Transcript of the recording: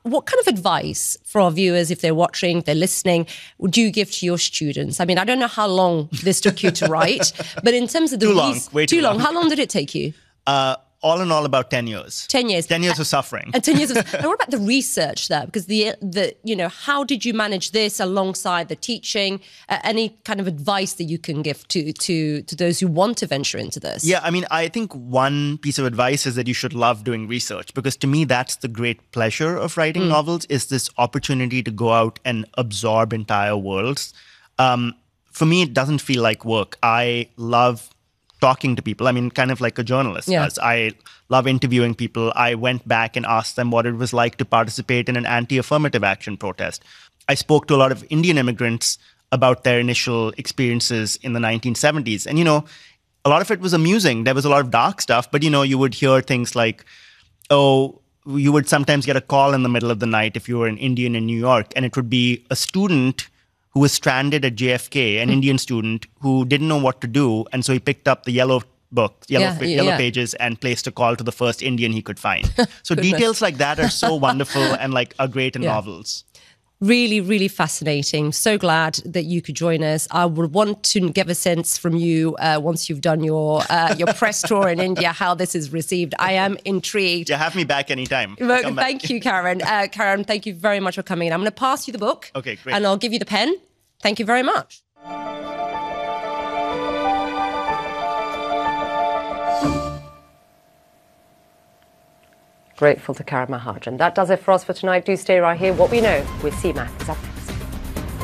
what kind of advice for our viewers, if they're watching, if they're listening, would you give to your students? I mean, I don't know how long this took you to write, but in terms of the... Way too long. How long did it take you? All in all, about 10 years. 10 years. 10 years of suffering. And 10 years of... And what about the research there? Because how did you manage this alongside the teaching? Any kind of advice that you can give to those who want to venture into this? Yeah, I mean, I think one piece of advice is that you should love doing research, because to me, that's the great pleasure of writing novels, is this opportunity to go out and absorb entire worlds. For me, it doesn't feel like work. I love talking to people. I mean, kind of like a journalist does. I love interviewing people. I went back and asked them what it was like to participate in an anti-affirmative action protest. I spoke to a lot of Indian immigrants about their initial experiences in the 1970s. And, a lot of it was amusing. There was a lot of dark stuff, but, you would hear things like, you would sometimes get a call in the middle of the night if you were an Indian in New York, and it would be a student who was stranded at JFK, an Indian student who didn't know what to do. And so he picked up the yellow pages and placed a call to the first Indian he could find. So details like that are so wonderful and are great in novels. Really, really fascinating. So glad that you could join us. I would want to get a sense from you once you've done your press tour in India, how this is received. I am intrigued. Yeah, have me back anytime. Thank you, Karan. Karan, thank you very much for coming in. I'm going to pass you the book. Okay, great. And I'll give you the pen. Thank you very much. Grateful to Karan Mahajan. That does it for us for tonight. Do stay right here. What we know with CMAC is up.